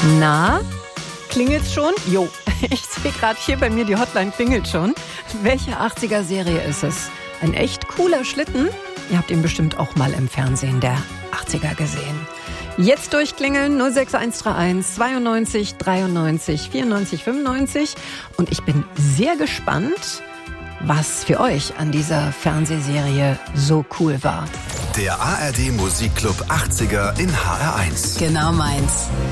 Na, klingelt's schon? Jo, ich sehe gerade hier bei mir, die Hotline klingelt schon. Welche 80er-Serie ist es? Ein echt cooler Schlitten? Ihr habt ihn bestimmt auch mal im Fernsehen der 80er gesehen. Jetzt durchklingeln 06131 92 93 94 95. Und ich bin sehr gespannt, was für euch an dieser Fernsehserie so cool war. Der ARD Musikclub 80er in HR1. Genau meins.